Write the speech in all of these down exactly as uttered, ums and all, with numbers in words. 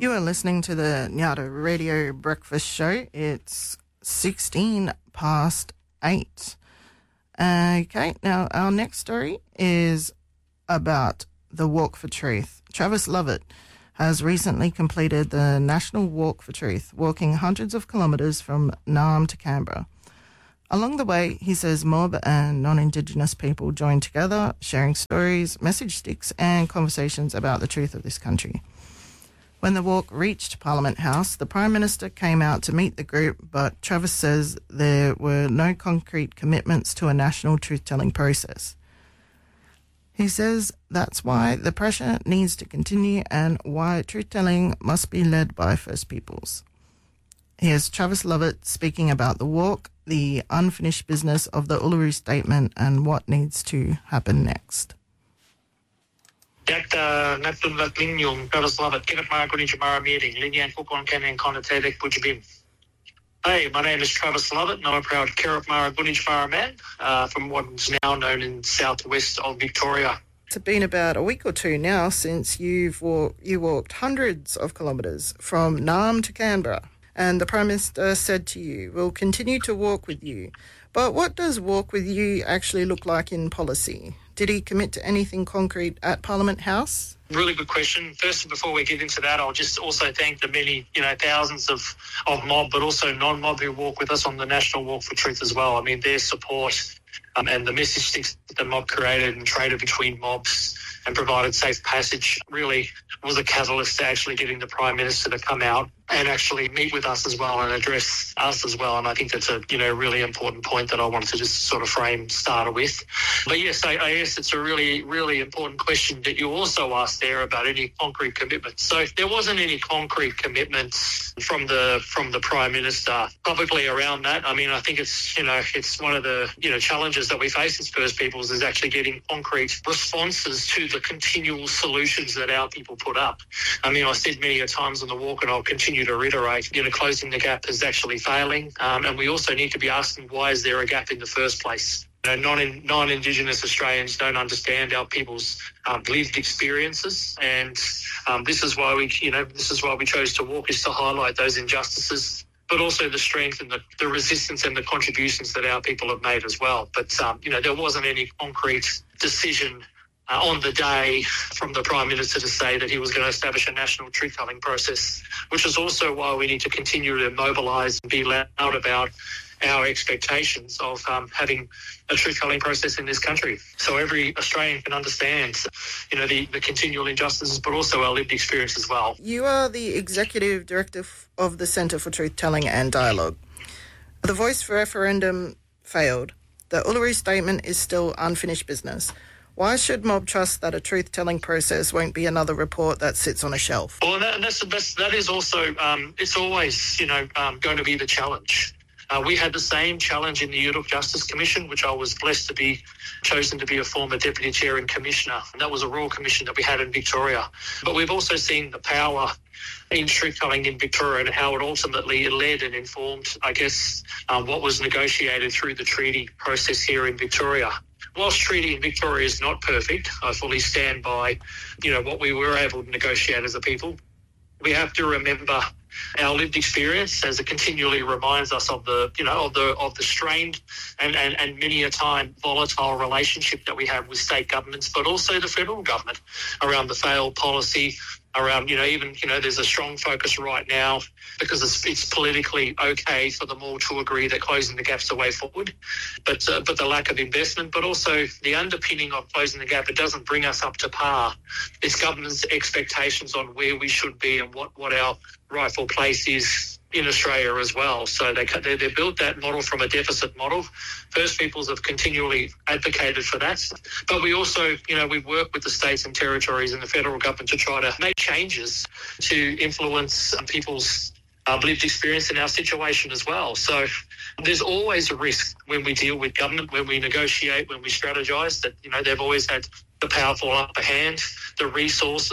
You are listening to the Nyata Radio Breakfast Show. It's sixteen past eight. Okay, now our next story is about the Walk for Truth. Travis Lovett has recently completed the National Walk for Truth, walking hundreds of kilometres from Naarm to Canberra. Along the way, he says mob and non-Indigenous people joined together, sharing stories, message sticks and conversations about the truth of this country. When the walk reached Parliament House, the Prime Minister came out to meet the group, but Travis says there were no concrete commitments to a national truth-telling process. He says that's why the pressure needs to continue and why truth-telling must be led by First Peoples. Here's Travis Lovett speaking about the walk, the unfinished business of the Uluru Statement and what needs to happen next. Dr. Natun Latlinyum, Travis Lovett, Kenneth Maraguni Jamara meeting, Linyan Fukon Kenan Konatedek Bujabim. Hey, my name is Travis Lovett, and I'm a proud Kerap Maraguni Jamara man uh, from what is now known in southwest of Victoria. It's been about a week or two now since you've walk, you walked hundreds of kilometres from Naarm to Canberra, and the Prime Minister said to you, we'll continue to walk with you. But what does walk with you actually look like in policy? Did he commit to anything concrete at Parliament House? Really good question. First, before we get into that, I'll just also thank the many, you know, thousands of, of mob, but also non-mob who walk with us on the National Walk for Truth as well. I mean, their support um, and the message sticks that the mob created and traded between mobs and provided safe passage really was a catalyst to actually getting the Prime Minister to come out and actually meet with us as well and address us as well. And I think that's a, you know, really important point that I wanted to just sort of frame starter with. But yes, I, I guess it's a really, really important question that you also asked there about any concrete commitments. So there wasn't any concrete commitments from the from the Prime Minister publicly around that. I mean, I think it's, you know, it's one of the, you know, challenges that we face as First Peoples is actually getting concrete responses to the continual solutions that our people put up. I mean, I said many a times on the walk, and I'll continue to reiterate, you know, closing the gap is actually failing. Um, and we also need to be asking, why is there a gap in the first place? You know, non, non-Indigenous Australians don't understand our people's um, lived experiences, and um, this is why we, you know, this is why we chose to walk, is to highlight those injustices, but also the strength and the, the resistance and the contributions that our people have made as well. But um, you know, there wasn't any concrete decision Uh, on the day from the Prime Minister to say that he was going to establish a national truth-telling process, which is also why we need to continue to mobilise and be loud about our expectations of um, having a truth-telling process in this country. So every Australian can understand, you know, the, the continual injustices, but also our lived experience as well. You are the Executive Director of the Centre for Truth-Telling and Dialogue. The Voice for Referendum failed. The Uluru Statement is still unfinished business. Why should mob trust that a truth-telling process won't be another report that sits on a shelf? Well, that, that's, that's, that is also, um, it's always, you know, um, going to be the challenge. Uh, we had the same challenge in the Youth Justice Commission, which I was blessed to be chosen to be a former Deputy Chair and Commissioner. And that was a Royal Commission that we had in Victoria. But we've also seen the power in truth-telling in Victoria and how it ultimately led and informed, I guess, um, what was negotiated through the treaty process here in Victoria. Whilst treaty in Victoria is not perfect, I fully stand by, you know, what we were able to negotiate as a people. We have to remember our lived experience, as it continually reminds us of the, you know, of the of the strained and, and, and many a time volatile relationship that we have with state governments, but also the federal government around the failed policy, around, you know, even, you know, there's a strong focus right now because it's, it's politically okay for them all to agree that closing the gap's the way forward, but uh, but the lack of investment, but also the underpinning of closing the gap, it doesn't bring us up to par. It's government's expectations on where we should be and what, what our rightful place is in Australia as well. So they, they they built that model from a deficit model. First Peoples have continually advocated for that. But we also, you know, we work with the states and territories and the federal government to try to make changes to influence people's uh, lived experience in our situation as well. So there's always a risk when we deal with government, when we negotiate, when we strategise, that, you know, they've always had the powerful upper hand, the resources,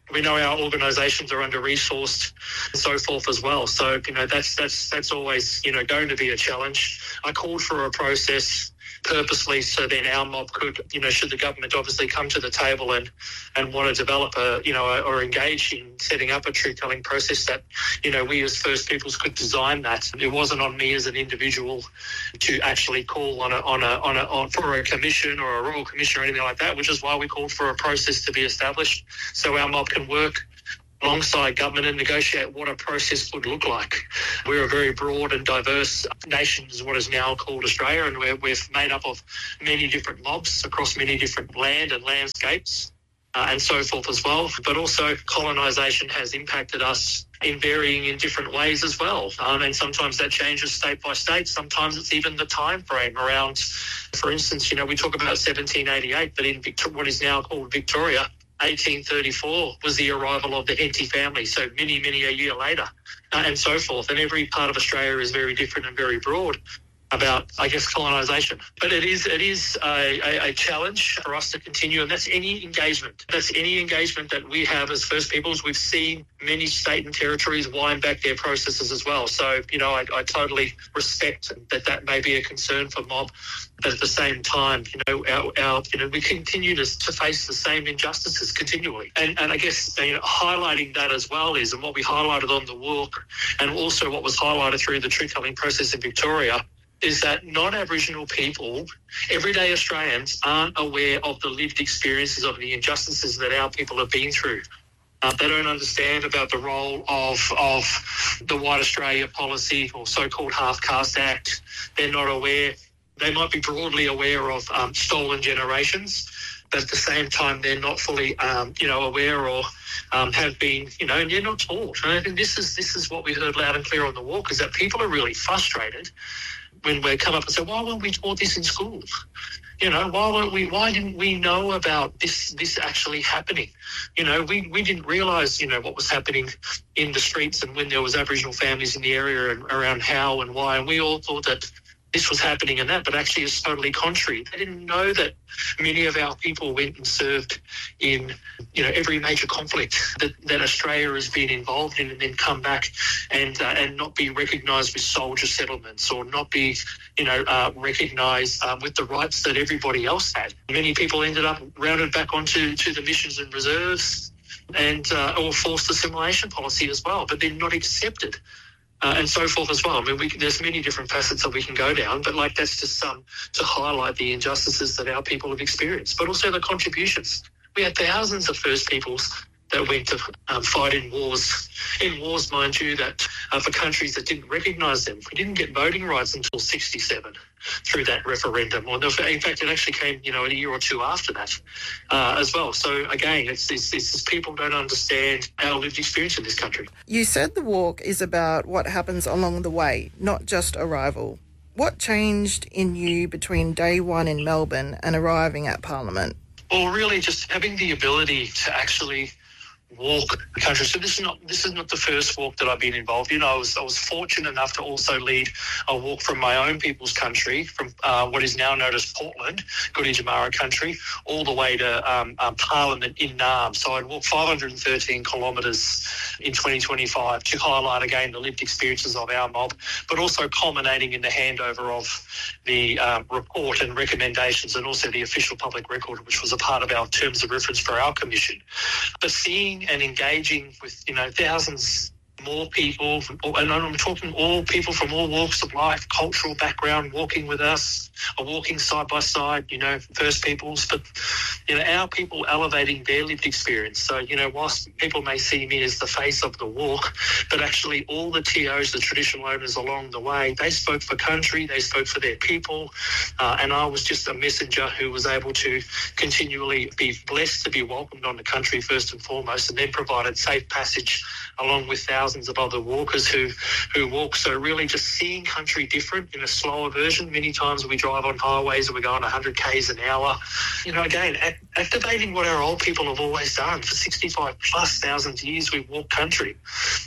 We know our organisations are under-resourced and so forth as well. So, you know, that's that's that's always, you know, going to be a challenge. I called for a process purposely so then our mob could, you know, should the government obviously come to the table and, and want to develop a, you know, or engage in setting up a truth-telling process that, you know, we as First Peoples could design that. It wasn't on me as an individual to actually call on a, on a, on a, on, for a commission or a royal commission or anything like that, which is why we called for a process to be established so our mob can work alongside government and negotiate what a process would look like. We're a very broad and diverse nation, is what is now called Australia, and we're, we're made up of many different mobs across many different land and landscapes uh, and so forth as well. But also colonisation has impacted us in varying in different ways as well. Um, and sometimes that changes state by state. Sometimes it's even the time frame around, for instance, you know, we talk about seventeen eighty-eight, but in Victor- what is now called Victoria, eighteen thirty-four was the arrival of the Henty family, so many, many a year later, uh, and so forth. And every part of Australia is very different and very broad about, I guess, colonisation. But it is it is a, a, a challenge for us to continue, and that's any engagement. That's any engagement that we have as First Peoples. We've seen many state and territories wind back their processes as well. So, you know, I, I totally respect that that may be a concern for mob, but at the same time, you know, our, our you know, we continue to, to face the same injustices continually. And, and I guess, you know, highlighting that as well is, and what we highlighted on the walk, and also what was highlighted through the truth-telling process in Victoria, is that non-Aboriginal people, everyday Australians, aren't aware of the lived experiences of the injustices that our people have been through. Uh, they don't understand about the role of of the White Australia policy or so-called Half-Caste Act. They're not aware. They might be broadly aware of um, stolen generations, but at the same time, they're not fully, um, you know, aware or um, have been, you know, and you're not taught. And I think this is this is what we heard loud and clear on the walk, is that people are really frustrated when we come up and say, why weren't we taught this in school? You know, why weren't we, why didn't we know about this this actually happening? You know, we, we didn't realise, you know, what was happening in the streets and when there was Aboriginal families in the area and around how and why. And we all thought that this was happening and that, but actually it's totally contrary. They didn't know that many of our people went and served in, you know, every major conflict that, that Australia has been involved in, and then come back and uh, and not be recognised with soldier settlements, or not be, you know, uh, recognised um, with the rights that everybody else had. Many people ended up rounded back onto to the missions and reserves, and uh, or forced assimilation policy as well, but they're not accepted. Uh, and so forth as well. I mean, we can, there's many different facets that we can go down, but like that's just some to highlight the injustices that our people have experienced, but also the contributions. We had thousands of First Peoples that went to um, fight in wars, in wars, mind you, that uh, for countries that didn't recognise them. We didn't get voting rights until sixty-seven through that referendum. Or in fact, it actually came, you know, a year or two after that uh, as well. So again, it's, it's, it's people don't understand our lived experience in this country. You said the walk is about what happens along the way, not just arrival. What changed in you between day one in Melbourne and arriving at Parliament? Well, really just having the ability to actually walk the country. So this is not this is not the first walk that I've been involved in. I was I was fortunate enough to also lead a walk from my own people's country, from uh, what is now known as Portland, Gunditjmara country, all the way to um, um, Parliament in Naarm. So I'd walked five hundred thirteen kilometres in twenty twenty-five to highlight again the lived experiences of our mob, but also culminating in the handover of the um, report and recommendations, and also the official public record, which was a part of our terms of reference for our commission. But seeing and engaging with, you know, thousands more people, and I'm talking all people from all walks of life, cultural background, walking with us, or walking side by side, you know, First Peoples, but, you know, our people elevating their lived experience. So, you know, whilst people may see me as the face of the walk, but actually all the T Os, the traditional owners along the way, they spoke for country, they spoke for their people, uh, and I was just a messenger who was able to continually be blessed to be welcomed on the country first and foremost, and then provided safe passage along with thousands of other walkers who, who walk. So really just seeing country different in a slower version. Many times we drive on highways and we're going one hundred kays an hour. You know, again, act- activating what our old people have always done. For sixty-five plus thousand years, we've walked country.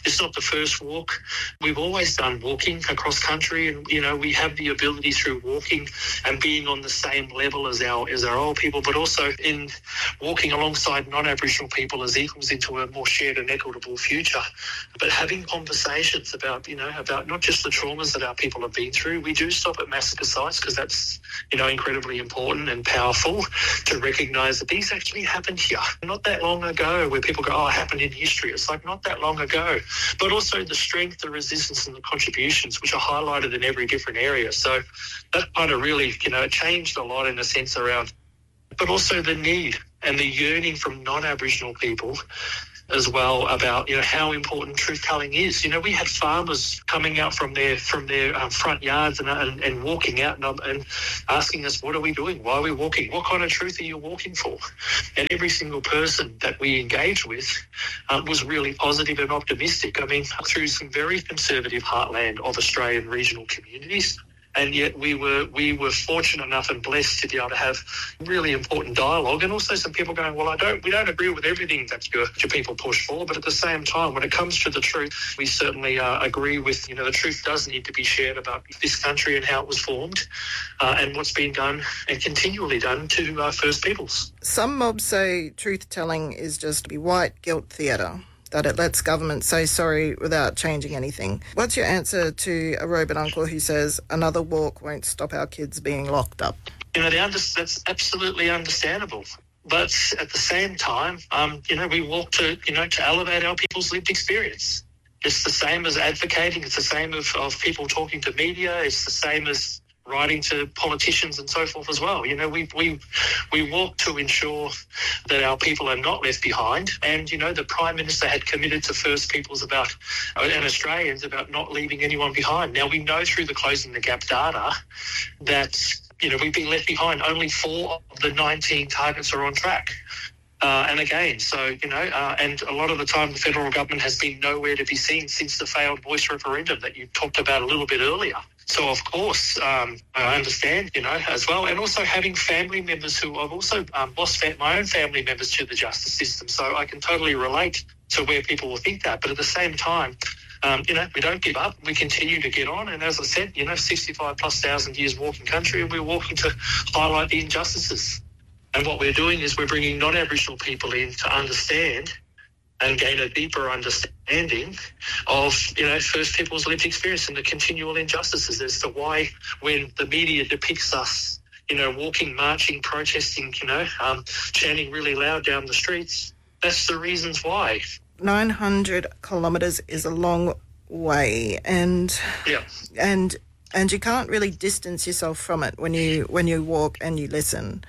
it's not the first walk. We've always done walking across country, and, you know, we have the ability through walking and being on the same level as our as our old people, but also in walking alongside non-Aboriginal people as equals into a more shared and equitable future. But having conversations about, you know, about not just the traumas that our people have been through. We do stop at massacre sites because that's, you know, incredibly important and powerful to recognise that these actually happened here. Not that long ago, where people go, oh, it happened in history. It's like not that long ago. But also the strength, the resistance and the contributions, which are highlighted in every different area. So that kind of really, you know, changed a lot in a sense around, but also the need and the yearning from non-Aboriginal people as well about, you know, how important truth-telling is. You know, we had farmers coming out from their from their um, front yards and, and and walking out and, and asking us, what are we doing? Why are we walking? What kind of truth are you walking for? And every single person that we engaged with um, was really positive and optimistic. I mean, through some very conservative heartland of Australian regional communities. And yet we were we were fortunate enough and blessed to be able to have really important dialogue, and also some people going, well, I don't we don't agree with everything that your, your people push for, but at the same time, when it comes to the truth, we certainly uh, agree with, you know, the truth does need to be shared about this country and how it was formed uh, and what's been done and continually done to uh, First Peoples. Some mobs say truth-telling is just white guilt theatre, that it lets government say sorry without changing anything. What's your answer to a robot uncle who says another walk won't stop our kids being locked up? You know, the under- that's absolutely understandable. But at the same time, um, you know, we walk to, you know, to elevate our people's lived experience. It's the same as advocating. It's the same of, of people talking to media. It's the same as writing to politicians and so forth as well. You know, we we we walk to ensure that our people are not left behind. And, you know, the Prime Minister had committed to First Peoples about and Australians about not leaving anyone behind. Now, we know through the Closing the Gap data that, you know, we've been left behind. Only four of the nineteen targets are on track. Uh, and again, so, you know, uh, and a lot of the time the federal government has been nowhere to be seen since the failed Voice referendum that you talked about a little bit earlier. So, of course, um, I understand, you know, as well. And also having family members who I've also um, lost fa- my own family members to the justice system. So I can totally relate to where people will think that. But at the same time, um, you know, we don't give up. We continue to get on. And as I said, you know, sixty-five plus thousand years walking country, and we're walking to highlight the injustices. And what we're doing is we're bringing non-Aboriginal people in to understand and gain a deeper understanding of, you know, First Peoples' lived experience and the continual injustices as to why when the media depicts us, you know, walking, marching, protesting, you know, um, chanting really loud down the streets, that's the reasons why. nine hundred kilometres is a long way, and yeah. and and you can't really distance yourself from it when you when you walk and you listen.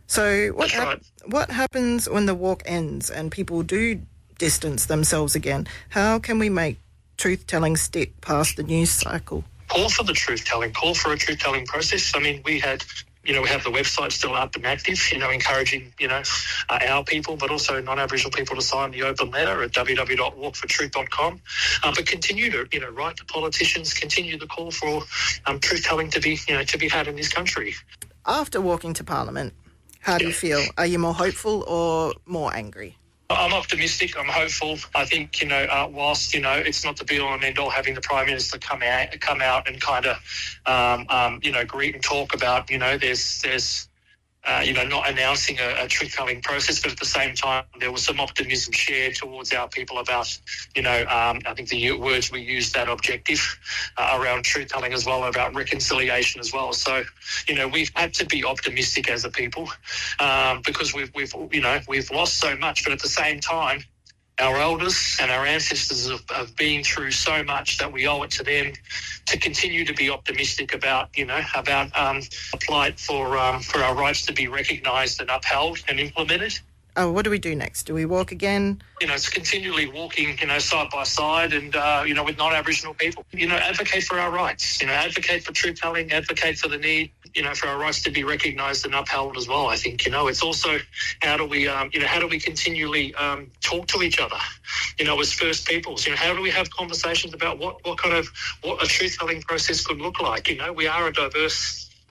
So what hap- right. what happens when the walk ends and people do distance themselves again? How can we make truth-telling stick past the news cycle? Call for the truth-telling, call for a truth-telling process. I mean, we had, you know, we have the website still up and active, you know, encouraging, you know, uh, our people, but also non-Aboriginal people to sign the open letter at w w w dot walk for truth dot com. Uh, but continue to, you know, write to politicians, continue the call for um, truth-telling to be, you know, to be had in this country. After walking to Parliament, how do you feel? Are you more hopeful or more angry? I'm optimistic. I'm hopeful. I think, you know, uh, whilst, you know, it's not the be-all and end-all having the Prime Minister come out, come out and kind of, um, um, you know, greet and talk about, you know, there's, there's, uh, you know, not announcing a, a truth-telling process, but at the same time, there was some optimism shared towards our people about, you know, um, I think the words we used, that objective uh, around truth-telling as well, about reconciliation as well. So, you know, we've had to be optimistic as a people um, because we've, we've, you know, we've lost so much, but at the same time, our elders and our ancestors have, have been through so much that we owe it to them to continue to be optimistic about, you know, about um, a plight for um, for our rights to be recognised and upheld and implemented. Oh, what do we do next? Do we walk again? You know, it's continually walking, you know, side by side and, uh, you know, with non-Aboriginal people. You know, advocate for our rights, you know, advocate for truth-telling, advocate for the need, you know, for our rights to be recognised and upheld as well. I think, you know, it's also how do we, um, you know, how do we continually um, talk to each other, you know, as First Peoples? You know, how do we have conversations about what, what kind of, what a truth-telling process could look like? You know, we are a diverse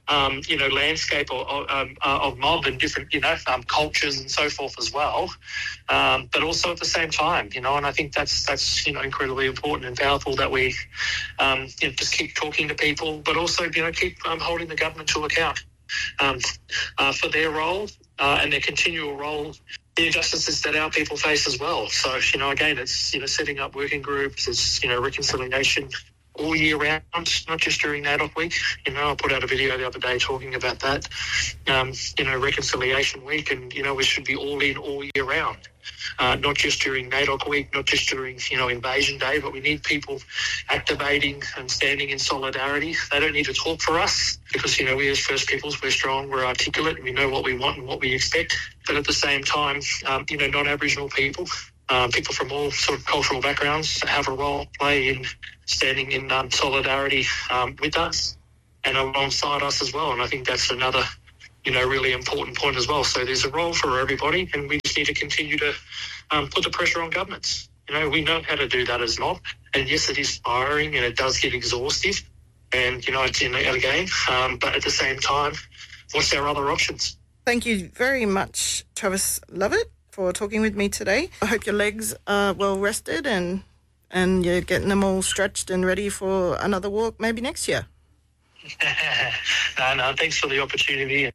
um, you know, landscape of, of, um, uh, of mob and different, you know, um, cultures and so forth as well. Um, but also at the same time, you know, and I think that's, that's you know, incredibly important and powerful that we um, you know, just keep talking to people, but also, you know, keep um, holding the government to account um, uh, for their role uh, and their continual role, the injustices that our people face as well. So, you know, again, it's, you know, setting up working groups, it's, you know, reconciliation all year round, not just during NAIDOC week. You know, I put out a video the other day talking about that, um, you know, reconciliation week, and, you know, we should be all in all year round, uh, not just during NAIDOC week, not just during, you know, Invasion Day, but we need people activating and standing in solidarity. They don't need to talk for us because, you know, we as First Peoples, we're strong, we're articulate, we know what we want and what we expect. But at the same time, um, you know, non-Aboriginal people, Um, people from all sort of cultural backgrounds have a role to play in standing in um, solidarity um, with us and alongside us as well. And I think that's another, you know, really important point as well. So there's a role for everybody, and we just need to continue to um, put the pressure on governments. You know, we know how to do that as not. And yes, it is tiring and it does get exhaustive. And, you know, it's in a game. Um, but at the same time, what's our other options? Thank you very much, Travis Lovett, for talking with me today. I hope your legs are well rested and and you're getting them all stretched and ready for another walk maybe next year. no, no, thanks for the opportunity.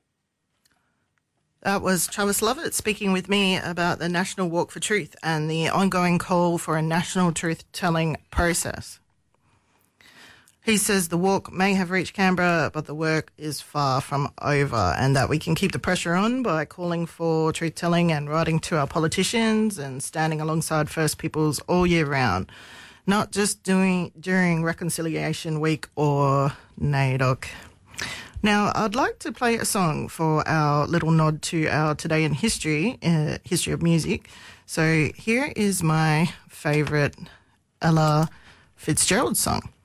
That was Travis Lovett speaking with me about the National Walk for Truth and the ongoing call for a national truth-telling process. He says the walk may have reached Canberra, but the work is far from over, and that we can keep the pressure on by calling for truth-telling and writing to our politicians and standing alongside First Peoples all year round, not just doing during Reconciliation Week or NAIDOC. Now, I'd like to play a song for our little nod to our Today in History, uh, History of Music. So here is my favourite Ella Fitzgerald song.